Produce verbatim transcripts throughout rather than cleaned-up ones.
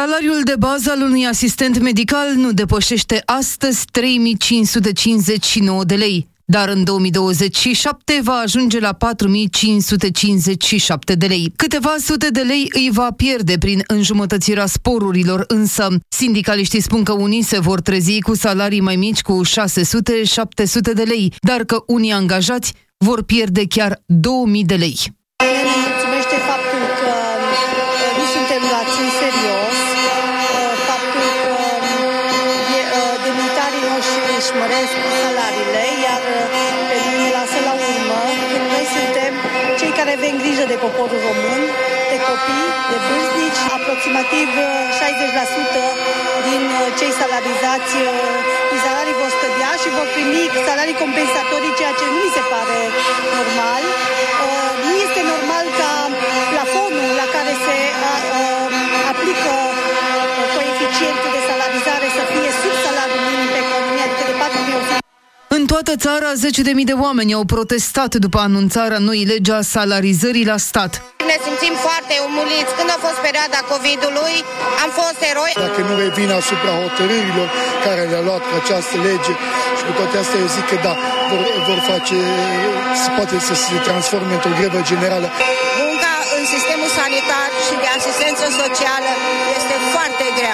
Salariul de bază al unui asistent medical nu depășește astăzi trei mii cinci sute cincizeci și nouă de lei, dar în două mii douăzeci și șapte va ajunge la patru mii cinci sute cincizeci și șapte de lei. Câteva sute de lei îi va pierde prin înjumătățirea sporurilor, însă sindicaliștii spun că unii se vor trezi cu salarii mai mici cu șase sute - șapte sute de lei, dar că unii angajați vor pierde chiar două mii de lei. Ne mulțumește faptul că nu suntem luați în serios, faptul că demnitarii noștri își măresc salariile, iar pe noi ne lasă la urmă, când noi suntem cei care avem grijă de poporul român, de copii, de vârstnici. Aproximativ șaizeci la sută din cei salarizați, salarii vor scădea și vor primi salarii compensatorii, ceea ce nu mi se pare normal. Nu este normal ca plafonul la care se aplică coeficientul de salarizare să fie sub salariul minim pe economie, adică de patru mii o sută. În toată țara, zece de mii de oameni au protestat după anunțarea noii legi a salarizării la stat. Ne simțim foarte umuliți. Când a fost perioada COVID-ului, am fost eroi. Dacă nu revin asupra hotărârilor care le-a luat cu această lege și cu toate astea, eu zic că da, vor, vor face, se poate să se transforme într-o grevă generală. Munca în sistemul sanitar și de asistență socială este foarte grea.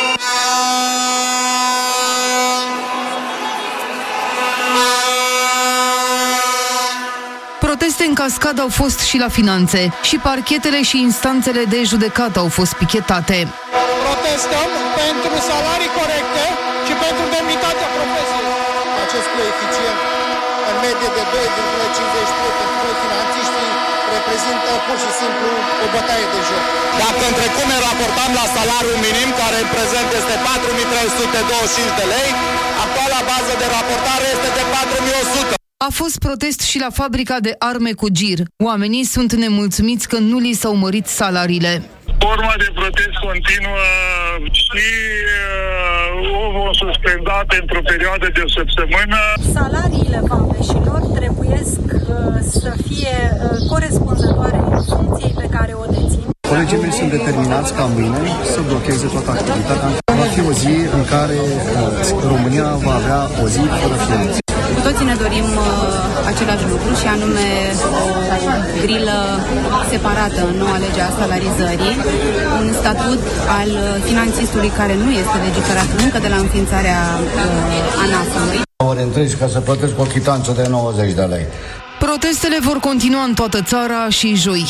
Proteste în cascadă au fost și la finanțe. Și parchetele și instanțele de judecată au fost pichetate. Protestăm pentru salarii corecte și pentru demnitatea profesiei. Acest coeficient în medie de doi virgulă cincizeci și trei pentru noi finanțiștii reprezintă pur și simplu o bătaie de joc. Dacă în trecut ne raportam la salariul minim, care în prezent este patru mii trei sute douăzeci și cinci de lei, actuala bază de raportare este de patru mii o sută. A fost protest și la fabrica de arme cu Gir. Oamenii sunt nemulțumiți că nu li s-au mărit salariile. Forma de protest continuă și uh, o vom suspenda pentru o perioadă de o săptămână. Salariile vameșilor trebuiesc uh, să fie uh, corespunzătoare funcției pe care o dețin. Colegii mei sunt determinați ca mâine să blocheze toată activitatea. Va fi o zi în care uh, România va avea o zi fără finanțe. Cu toții ne dorim uh, același lucru și anume o grilă separată în noua lege a salarizării, un statut al finanțistului care nu este legiferat încă de la înființarea uh, ANAF-ului. Ori întregi ca să plătesc o chitanță de nouăzeci de lei. Protestele vor continua în toată țara și joi.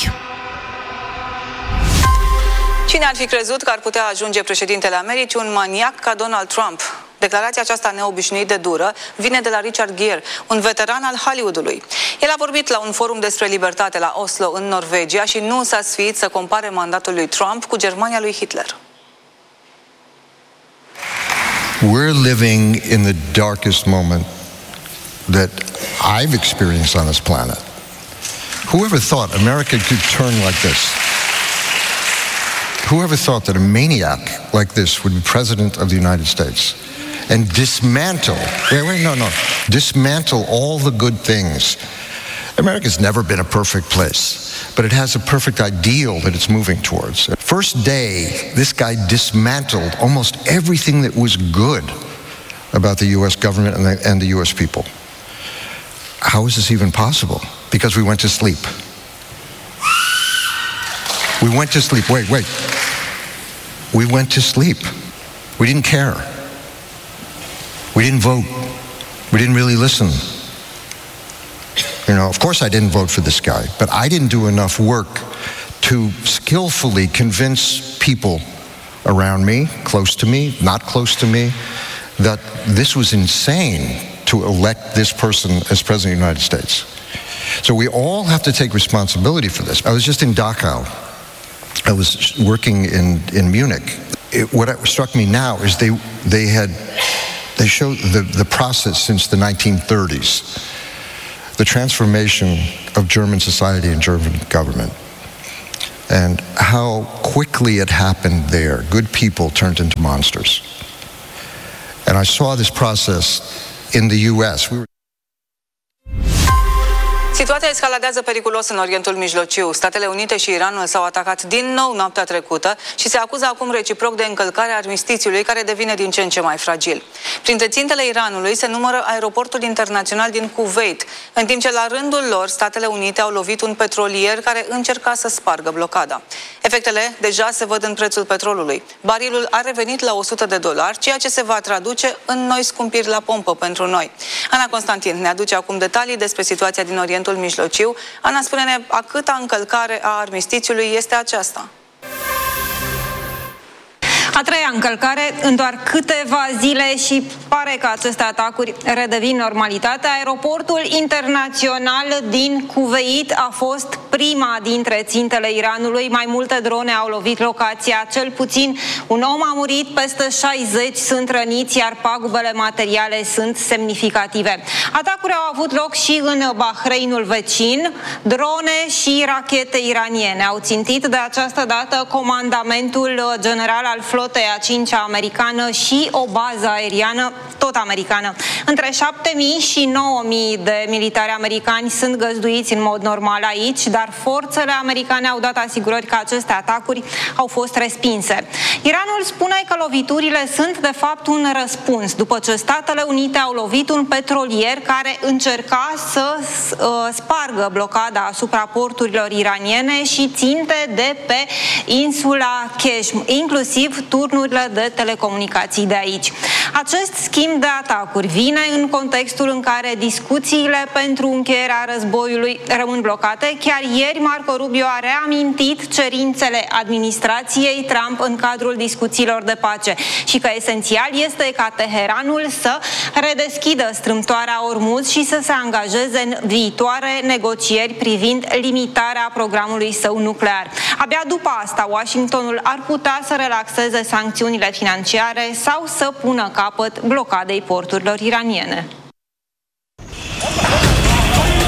Cine ar fi crezut că ar putea ajunge președintele Americii un maniac ca Donald Trump? Declarația aceasta neobișnuit de dură vine de la Richard Gere, un veteran al Hollywoodului. El a vorbit la un forum despre libertate la Oslo, în Norvegia, și nu s-a sfiit să compare mandatul lui Trump cu Germania lui Hitler. We're living in the darkest moment that I've experienced on this planet. Whoever thought America could turn like this? Whoever thought that a maniac like this would be president of the United States and dismantle, wait, wait, no, no, dismantle all the good things. America's never been a perfect place, but it has a perfect ideal that it's moving towards. First day, this guy dismantled almost everything that was good about the U S government and the, and the U S people. How is this even possible? Because we went to sleep. We went to sleep. Wait, wait. We went to sleep. We didn't care. We didn't vote. We didn't really listen. You know, of course I didn't vote for this guy, but I didn't do enough work to skillfully convince people around me, close to me, not close to me, that this was insane to elect this person as president of the United States. So we all have to take responsibility for this. I was just in Dachau. I was working in, in Munich. It, what struck me now is they they had they showed the, the process since the nineteen thirties, the transformation of German society and German government, and how quickly it happened there. Good people turned into monsters. And I saw this process in the U S. We were Situația escaladează periculos în Orientul Mijlociu. Statele Unite și Iranul s-au atacat din nou noaptea trecută și se acuză acum reciproc de încălcarea armistițiului, care devine din ce în ce mai fragil. Printre țintele Iranului se numără aeroportul internațional din Kuwait, în timp ce la rândul lor Statele Unite au lovit un petrolier care încerca să spargă blocada. Efectele deja se văd în prețul petrolului. Barilul a revenit la o sută de dolari, ceea ce se va traduce în noi scumpiri la pompă pentru noi. Ana Constantin ne aduce acum detalii despre situația din Orientul Mijlociu. Ana, spune-ne, a câta încălcare a armistițiului este aceasta? A treia încălcare în doar câteva zile și pare că aceste atacuri redevin normalitatea. Aeroportul internațional din Kuwait a fost prima dintre țintele Iranului. Mai multe drone au lovit locația. Cel puțin un om a murit, peste șaizeci sunt răniți, iar pagubele materiale sunt semnificative. Atacuri au avut loc și în Bahreinul vecin. Drone și rachete iraniene au țintit de această dată comandamentul general al flotei a cincea americană și o bază aeriană tot americană. Între șapte mii și nouă mii de militari americani sunt găzduiți în mod normal aici, dar forțele americane au dat asigurări că aceste atacuri au fost respinse. Iranul spune că loviturile sunt de fapt un răspuns după ce Statele Unite au lovit un petrolier care încerca să uh, spargă blocada asupra porturilor iraniene și ținte de pe insula Keshm, inclusiv turnurile de telecomunicații de aici. Acest schimb de atacuri vine în contextul în care discuțiile pentru încheierea războiului rămân blocate. Chiar ieri Marco Rubio a reamintit cerințele administrației Trump în cadrul discuțiilor de pace și că esențial este ca Teheranul să redeschidă strâmtoarea Ormuz și să se angajeze în viitoare negocieri privind limitarea programului său nuclear. Abia după asta, Washingtonul ar putea să relaxeze sancțiunile financiare sau să pună capăt blocadei porturilor iraniene.